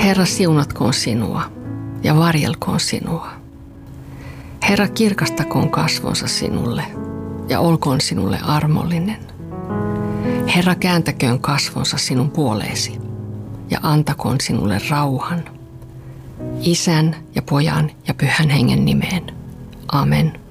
Herra, siunatkoon sinua ja varjelkoon sinua. Herra, kirkastakoon kasvonsa sinulle ja olkoon sinulle armollinen. Herra, kääntäköön kasvonsa sinun puoleesi ja antakoon sinulle rauhan. Isän ja Pojan ja Pyhän Hengen nimeen. Amen.